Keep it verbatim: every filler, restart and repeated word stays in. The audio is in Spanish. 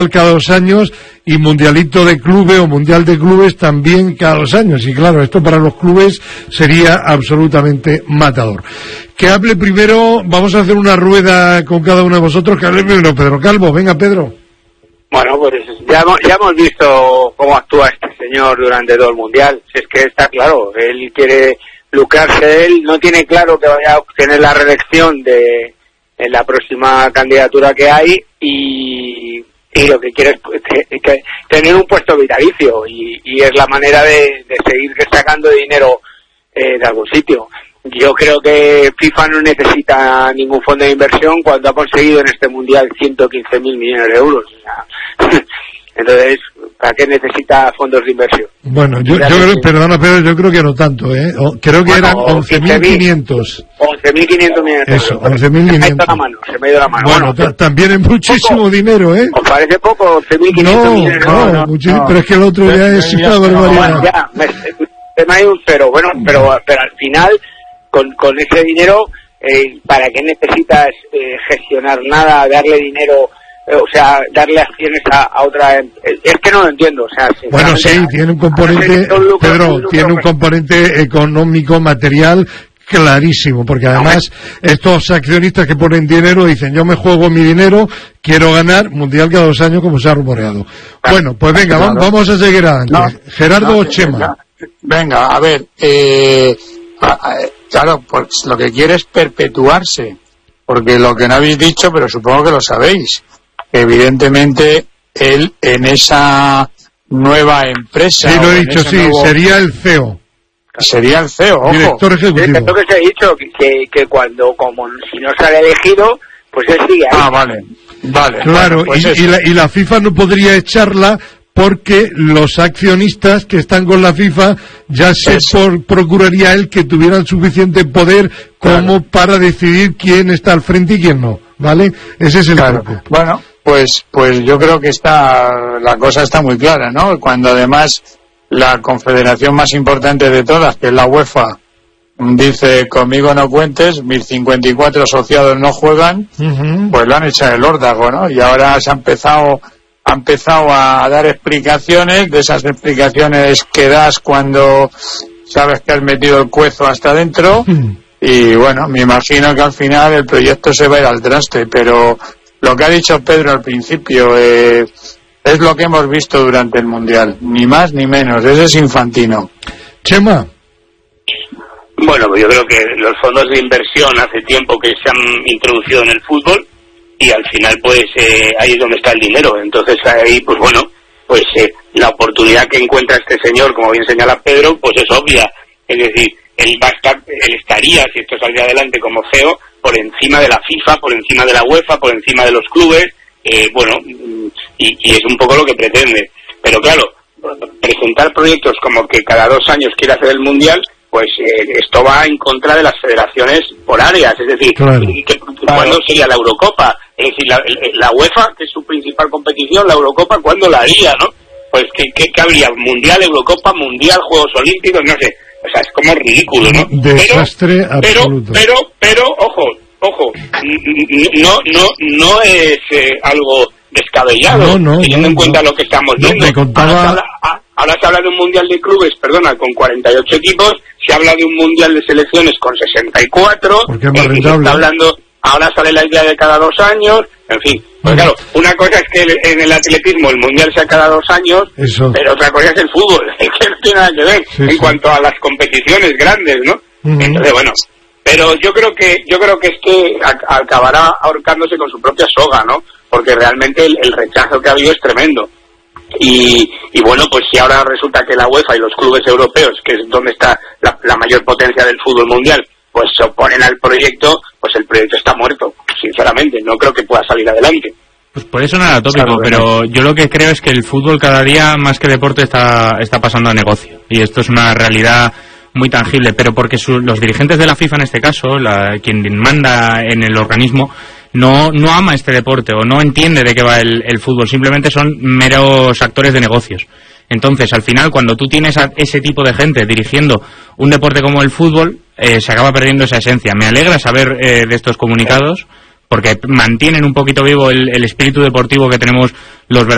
cada dos años y mundialito de clubes o mundial de clubes también cada dos años, y claro, esto para los clubes sería absolutamente matador. Que hable primero, vamos a hacer una rueda con cada uno de vosotros, que hable primero Pedro Calvo. Venga, Pedro. Bueno, pues ya hemos, ya hemos visto cómo actúa este señor durante todo el mundial. Si es que está claro, él quiere lucrarse, él no tiene claro que vaya a obtener la reelección de en la próxima candidatura que hay, y, y lo que quiere es que, tener un puesto vitalicio, y, y es la manera de, de seguir sacando dinero eh, de algún sitio. Yo creo que FIFA no necesita ningún fondo de inversión cuando ha conseguido en este mundial ciento quince mil millones de euros. O sea, entonces, ¿para qué necesita fondos de inversión? Bueno, yo, yo creo, perdona Pedro, yo creo que no tanto, ¿eh? O, creo que bueno, eran once mil quinientos. once mil quinientos millones de euros. Eso, once mil quinientos. Se me ha ido la mano, se me ha ido la mano. Bueno, bueno, también es muchísimo poco dinero, ¿eh? ¿Os parece poco? once mil quinientos no, millones de no, euros. No, muchísimo, no, pero es que el otro ya es una barbaridad. Ya, me, se me ha ido un cero, bueno, pero, pero al final, con, con ese dinero, eh, ¿para qué necesitas eh, gestionar nada, darle dinero? O sea, darle acciones a, a otra. Es que no lo entiendo. O sea, bueno, sí, tiene un componente, Pedro, tiene un componente económico, material clarísimo, porque además estos accionistas que ponen dinero dicen, yo me juego mi dinero, quiero ganar mundial cada dos años, como se ha rumoreado. Bueno, pues venga, claro. Vamos a seguir adelante. No, Gerardo no, Chema. Venga, venga, a ver, eh, claro, pues lo que quiere es perpetuarse, porque lo que no habéis dicho, pero supongo que lo sabéis, evidentemente él en esa nueva empresa, sí, lo he dicho, sí, nuevo... sería el C E O. Sería el C E O, ojo. Director ejecutivo. Es lo que se ha dicho, que, que cuando, como si no sale elegido, pues él sigue ahí. Ah, vale, vale. Claro, bueno, pues y, y, la, y la FIFA no podría echarla porque los accionistas que están con la FIFA ya se por, procuraría él que tuvieran suficiente poder como claro. para decidir quién está al frente y quién no, ¿vale? Ese es el claro. truco. Bueno, pues, pues yo creo que está, la cosa está muy clara, ¿no? Cuando además la confederación más importante de todas, que es la UEFA, dice, conmigo no cuentes, mis cincuenta y cuatro asociados no juegan, uh-huh. pues lo han echado el órdago, ¿no? Y ahora se ha empezado, ha empezado a dar explicaciones, de esas explicaciones que das cuando sabes que has metido el cuezo hasta adentro, uh-huh. y bueno, me imagino que al final el proyecto se va a ir al traste, pero lo que ha dicho Pedro al principio, eh, es lo que hemos visto durante el Mundial, ni más ni menos, ese es Infantino. Chema. Bueno, pues yo creo que los fondos de inversión hace tiempo que se han introducido en el fútbol y al final pues eh, ahí es donde está el dinero, entonces ahí pues bueno, pues eh, la oportunidad que encuentra este señor, como bien señala Pedro, pues es obvia, es decir, él va a estar, él estaría, si esto saldría adelante como C E O, por encima de la FIFA, por encima de la UEFA, por encima de los clubes. Eh, bueno, y, y es un poco lo que pretende, pero claro, presentar proyectos como que cada dos años quiere hacer el Mundial, pues eh, esto va en contra de las federaciones por áreas, es decir, claro. que, que, ¿cuándo sería la Eurocopa? Es decir, la, la UEFA, que es su principal competición, la Eurocopa, ¿cuándo la haría, no? Pues que, que, que habría Mundial, Eurocopa, Mundial, Juegos Olímpicos, no sé, o sea, es como ridículo, ¿no? Desastre pero, absoluto. Pero, pero, pero, ojo, ojo, no, no, no es eh, algo descabellado, no, no, teniendo no, en cuenta no. lo que estamos no, viendo. Me contaba... ahora, se habla, ahora se habla de un mundial de clubes, perdona, con cuarenta y ocho equipos, se habla de un mundial de selecciones con sesenta y cuatro, porque es más eh, se rentable. está hablando, ahora sale la idea de cada dos años, en fin. Pues claro, una cosa es que en el atletismo el mundial sea cada dos años, Eso. pero otra cosa es el fútbol, es que no tiene nada que ver sí, en sí. cuanto a las competiciones grandes, ¿no? Uh-huh. Entonces, bueno, pero yo creo que yo creo que este acabará ahorcándose con su propia soga, ¿no? Porque realmente el, el rechazo que ha habido es tremendo. Y, y bueno, pues si ahora resulta que la UEFA y los clubes europeos, que es donde está la, la mayor potencia del fútbol mundial, pues se oponen al proyecto, pues el proyecto está muerto, sinceramente, no creo que pueda salir adelante. Pues puede sonar atópico, pero yo lo que creo es que el fútbol cada día, más que deporte, está, está pasando a negocio. Y esto es una realidad muy tangible, pero porque su, los dirigentes de la FIFA en este caso, la, quien manda en el organismo, no, no ama este deporte o no entiende de qué va el, el fútbol, simplemente son meros actores de negocios. Entonces, al final, cuando tú tienes a ese tipo de gente dirigiendo un deporte como el fútbol, eh, se acaba perdiendo esa esencia. Me alegra saber eh, de estos comunicados, porque mantienen un poquito vivo el, el espíritu deportivo que tenemos los verdaderos